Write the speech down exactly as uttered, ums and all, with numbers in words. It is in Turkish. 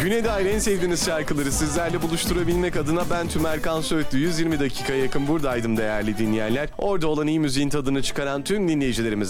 Güne dair en sevdiğiniz şarkıları sizlerle buluşturabilmek adına ben Tümerkan Söğütlü yüz yirmi dakikaya yakın buradaydım değerli dinleyenler. Orada olan iyi müziğin tadını çıkaran tüm dinleyicilerimize